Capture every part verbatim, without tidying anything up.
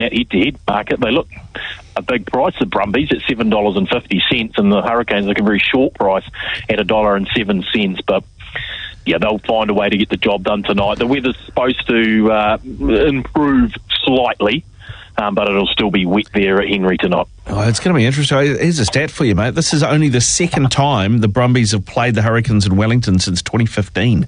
that head-to-head market, they look a big price. The Brumbies at seven dollars and fifty cents, and the Hurricanes look a very short price at a dollar and seven cents. But yeah, they'll find a way to get the job done tonight. The weather's supposed to uh, improve slightly, um, but it'll still be wet there at Henry tonight. Oh, it's going to be interesting. Here's a stat for you, mate. This is only the second time the Brumbies have played the Hurricanes in Wellington since twenty fifteen.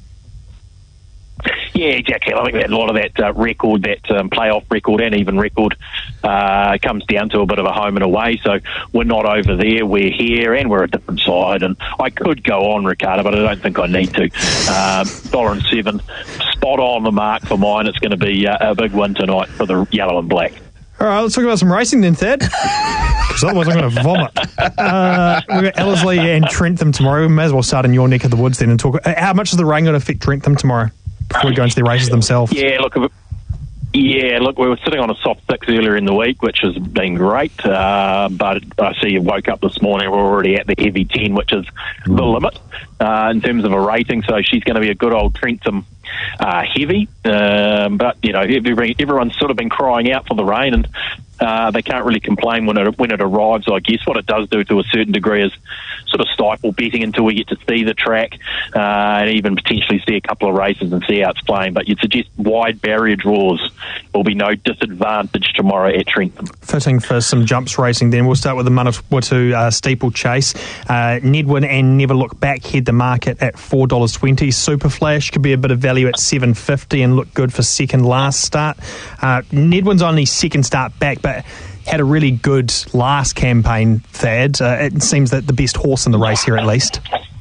Yeah, exactly. I think that a lot of that uh, record, that um, playoff record and even record uh, comes down to a bit of a home and away. So we're not over there, we're here, and we're a different side. And I could go on, Ricardo, but I don't think I need to. Uh, dollar and seven, spot on the mark for mine. It's going to be uh, a big win tonight for the yellow and black. All right, let's talk about some racing then, Thad. Because otherwise I'm going to vomit. Uh, we've got Ellerslie and Trentham tomorrow. We may as well start in your neck of the woods then and talk. How much is the rain going to affect Trentham tomorrow before we go into the races themselves? Yeah, look, yeah, look, we were sitting on a soft six earlier in the week, which has been great. Uh, but I see you woke up this morning, we're already at the heavy ten, which is mm. the limit uh, in terms of a rating. So she's going to be a good old Trentham uh, heavy. Um, but, you know, every, everyone's sort of been crying out for the rain, and uh, they can't really complain when it, when it arrives, I guess. What it does do to a certain degree is sort of stifle betting until we get to see the track uh, and even potentially see a couple of races and see how it's playing. But you'd suggest wide barrier draws will be no disadvantage tomorrow at Trentham. Fitting for some jumps racing then. We'll start with the Manawatu uh, steeplechase. Uh, Nedwin and Never Look Back head the market at four dollars twenty. Super Flash could be a bit of value at seven dollars fifty and look good for second last start. Uh, Nedwin's only second start back, but had a really good last campaign, Thad. Uh, it seems that the best horse in the race here at least.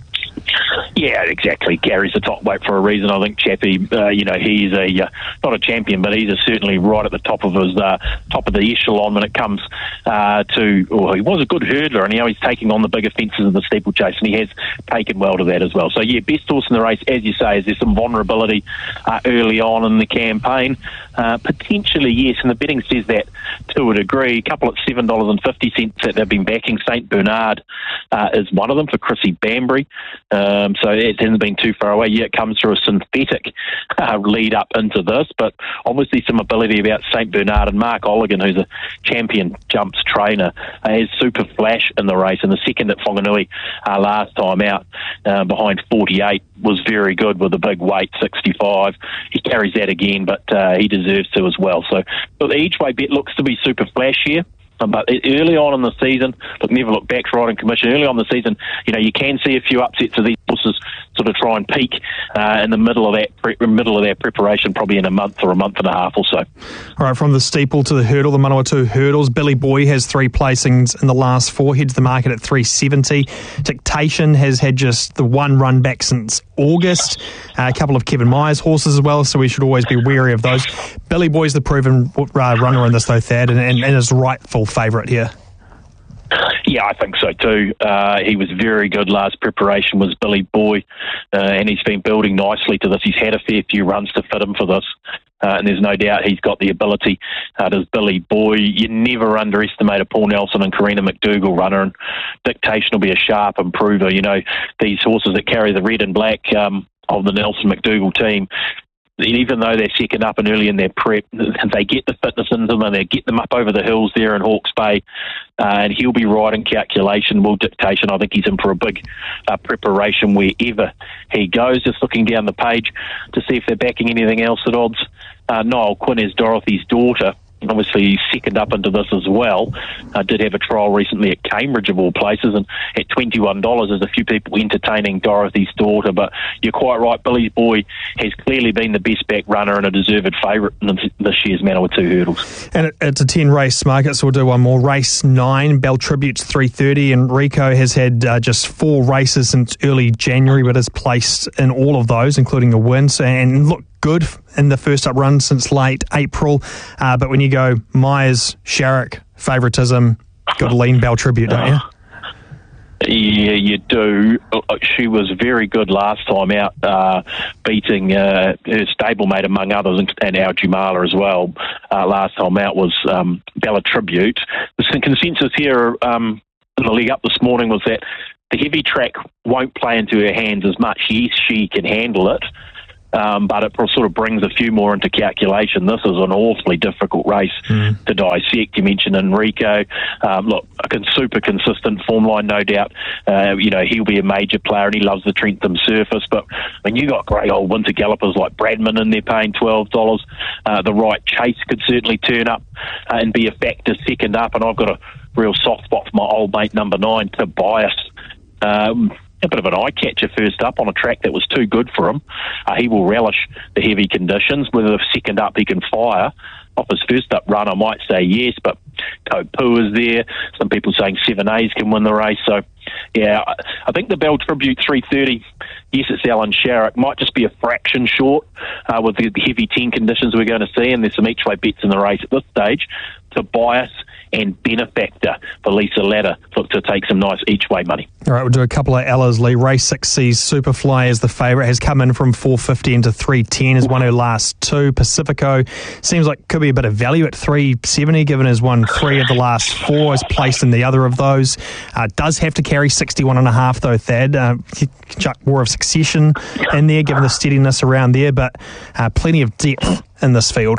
Yeah, exactly. Carries the top weight for a reason. I think Chappie, uh, you know, he's a uh, not a champion, but he's a certainly right at the top of his uh, top of the echelon when it comes uh, to. Well, he was a good hurdler, and now he's taking on the bigger fences of the steeplechase, and he has taken well to that as well. So yeah, best horse in the race, as you say. Is there some vulnerability uh, early on in the campaign? Uh, potentially, yes, and the betting says that to a degree. A couple at seven dollars and fifty cents that they've been backing. Saint Bernard uh, is one of them for Chrissy Bambury. Um, so it hasn't been too far away. Yeah, it comes through a synthetic uh, lead up into this, but obviously some ability about Saint Bernard, and Mark Olligan, who's a champion jumps trainer, uh, has Super Flash in the race, and the second at Whanganui uh, last time out uh, behind forty-eight was very good with a big weight, sixty-five. He carries that again, but uh, he deserves to as well. So, so the each way bet looks to be Super Flash here. But early on in the season, look, Never Look Back's riding commission. Early on in the season, you know, you can see a few upsets of these horses sort of try and peak uh, in the middle of that pre- middle of their preparation, probably in a month or a month and a half or so. All right, from the steeple to the hurdle, the Manawatu hurdles. Billy Boy has three placings in the last four. Heads the market at three seventy. Dictation has had just the one run back since August. Uh, a couple of Kevin Myers horses as well, so we should always be wary of those. Billy Boy's the proven uh, runner in this though, Thad, and, and, and is rightful favourite here. Yeah, I think so too. Uh, he was very good last preparation, was Billy Boy, uh, and he's been building nicely to this. He's had a fair few runs to fit him for this, uh, and there's no doubt he's got the ability. Uh, does Billy Boy. You never underestimate a Paul Nelson and Karina McDougall runner, and Dictation will be a sharp improver. You know, these horses that carry the red and black um, of the Nelson McDougall team, even though they're second up and early in their prep, they get the fitness into them and they get them up over the hills there in Hawke's Bay, uh, and he'll be riding Calculation, will Dictation. I think he's in for a big uh, preparation wherever he goes. Just looking down the page to see if they're backing anything else at odds. Uh, Niall Quinn is Dorothy's daughter. Obviously, he's second up into this as well. Uh, did have a trial recently at Cambridge, of all places, and at twenty-one dollars, there's a few people entertaining Dorothy's daughter. But you're quite right, Billy Boy has clearly been the best back runner and a deserved favourite in this year's Manawatu hurdles. And it, it's a ten-race market, so we'll do one more. Race nine, Bell Tribute's three thirty, and Rico has had uh, just four races since early January, but has placed in all of those, including a win. So, and look, good in the first up run since late April. Uh, but when you go Myers, Sharrock, favouritism, got to lean Bell Tribute, don't you? Yeah, you do. She was very good last time out, uh, beating uh, her stablemate, among others, and, and our Jumala as well. Uh, last time out was um, Bella Tribute. The consensus here um, in the league up this morning was that the heavy track won't play into her hands as much. Yes, she can handle it, Um, but it sort of brings a few more into calculation. This is an awfully difficult race mm. to dissect. You mentioned Enrico. Um, look, a super consistent form line, no doubt. Uh, you know, he'll be a major player and he loves the Trentham surface. But I mean, you got great old winter gallopers like Bradman in there paying twelve dollars. Uh, the right Chase could certainly turn up uh, and be a factor second up. And I've got a real soft spot for my old mate number nine, Tobias. Um, a bit of an eye-catcher first up on a track that was too good for him. Uh, he will relish the heavy conditions. Whether second up he can fire off his first up run, I might say yes, but Kopu is there. Some people saying seven A's can win the race. So, yeah, I think the Bell Tribute three thirty, yes, it's Alan Sharrock, might just be a fraction short uh, with the heavy ten conditions we're going to see, and there's some each-way bets in the race at this stage. Tobias and Benefactor for Lisa Ladder look to take some nice each-way money. All right, we'll do a couple of Ellerslie. Race six C's Superfly is the favourite, has come in from four fifty into three ten, has won her last two. Pacifico seems like could be a bit of value at three seventy, given has won three of the last four, is placed in the other of those. Uh, does have to carry sixty-one and a half though, Thad. Uh, chuck more of Succession in there, given the steadiness around there, but uh, plenty of depth in this field.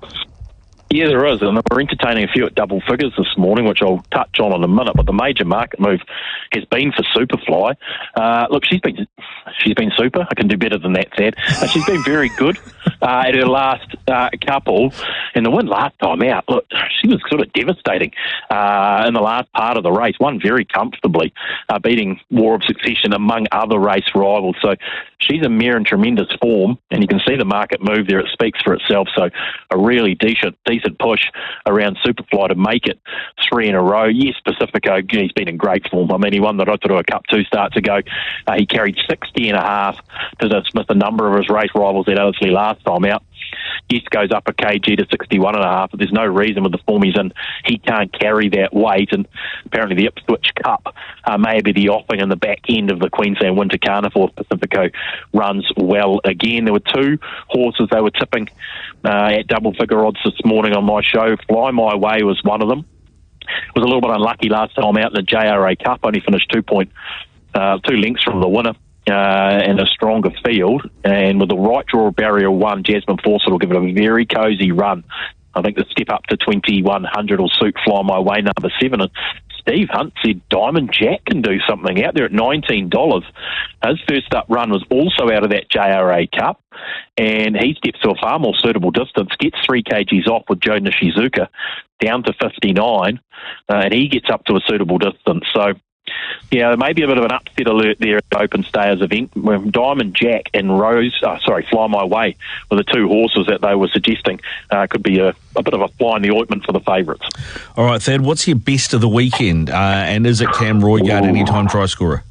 Yeah, there is, and we're entertaining a few at double figures this morning, which I'll touch on in a minute. But the major market move has been for Superfly. Uh, look, she's been she's been super. I can do better than that, Thad. Uh, she's been very good uh, at her last uh, couple, and the win last time out. Look, she was sort of devastating uh, in the last part of the race. Won very comfortably, uh, beating War of Succession among other race rivals. So she's a mare in tremendous form, and you can see the market move there. It speaks for itself. So a really decent, decent push around Superfly to make it three in a row. Yes, Pacifico, he's been in great form. I mean, he won the Rotorua Cup two starts ago. Uh, he carried sixty and a half to dismiss a number of his race rivals at Ellerslie last time out. Yes, goes up a kg to sixty-one and a half, but there's no reason with the form he's in he can't carry that weight. And apparently the Ipswich Cup uh, may be the offing in the back end of the Queensland Winter Carnival if Pacifico runs well again. There were two horses they were tipping uh, at double figure odds this morning on my show. Fly My Way was one of them. Was a little bit unlucky last time out in the J R A Cup, only finished two point uh, two lengths from the winner. Uh, and a stronger field, and with the right draw barrier one, Jasmine Fawcett will give it a very cosy run. I think the step up to twenty-one hundred will suit Fly My Way, number seven. And Steve Hunt said Diamond Jack can do something out there at nineteen dollars. His first up run was also out of that J R A Cup, and he steps to a far more suitable distance, gets three kgs off with Joe Nishizuka down to fifty-nine, uh, and he gets up to a suitable distance. So, yeah, maybe a bit of an upset alert there at the Open Stayers event. When Diamond Jack and Rose, oh, sorry, Fly My Way were the two horses that they were suggesting uh, could be a, a bit of a fly in the ointment for the favourites. All right, Thad, what's your best of the weekend? Uh, and is it Cam Roigard, anytime try scorer?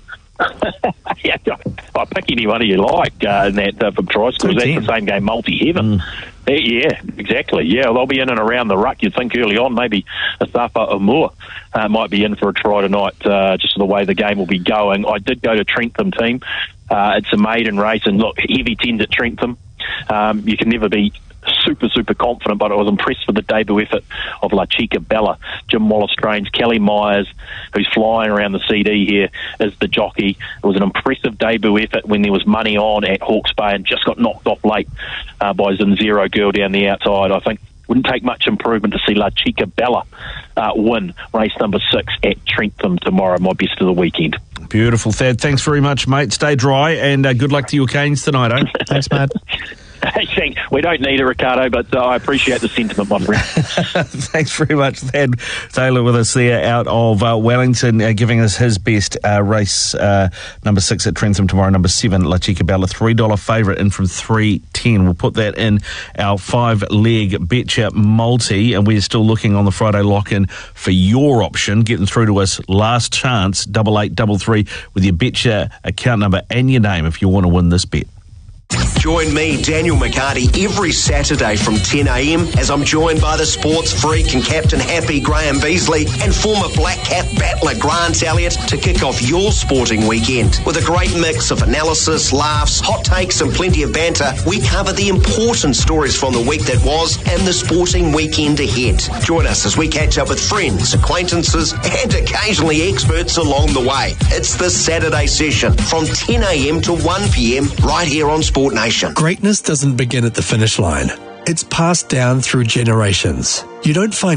Yeah, I pick any one of you like uh, in that uh, from try scorers. That's the same game, multi-heaven. Mm. Yeah, exactly. Yeah, they'll be in and around the ruck. You'd think early on maybe Asafa Amur uh, might be in for a try tonight, uh, just the way the game will be going. I did go to Trentham team. Uh, it's a maiden race, and look, heavy tens at Trentham. Um, you can never be super, super confident, but I was impressed with the debut effort of La Chica Bella. Jim Wallace-Strange, Kelly Myers, who's flying around the C D here, is the jockey. It was an impressive debut effort when there was money on at Hawke's Bay and just got knocked off late uh, by Zinzero Girl down the outside. I think wouldn't take much improvement to see La Chica Bella uh, win race number six at Trentham tomorrow, my best of the weekend. Beautiful, Thad. Thanks very much, mate. Stay dry, and uh, good luck to your Canes tonight, eh? Thanks, mate. We don't need a Ricardo, but uh, I appreciate the sentiment, my friend. Thanks very much, Thad Taylor, with us there out of uh, Wellington, uh, giving us his best uh, race uh, number six at Trentham tomorrow, number seven, La Chica Bella, three dollar favourite in from three ten. We'll put that in our five-leg Betcha multi, and we're still looking on the Friday lock-in for your option, getting through to us last chance, double eight double three, with your Betcha account number and your name if you want to win this bet. Join me, Daniel McCarty, every Saturday from ten a.m. as I'm joined by the sports freak and Captain Happy Graham Beasley and former Black Cap battler Grant Elliott to kick off your sporting weekend. With a great mix of analysis, laughs, hot takes and plenty of banter, we cover the important stories from the week that was and the sporting weekend ahead. Join us as we catch up with friends, acquaintances and occasionally experts along the way. It's the Saturday session from ten a.m. to one p.m. right here on Sports. Sport Nation. Greatness doesn't begin at the finish line. It's passed down through generations. You don't find